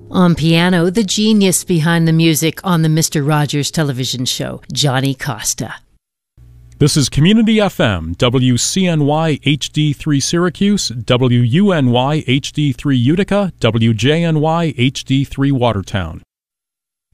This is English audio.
On piano, the genius behind the music on the Mr. Rogers television show, Johnny Costa. This is Community FM, WCNY HD3 Syracuse, WUNY HD3 Utica, WJNY HD3 Watertown.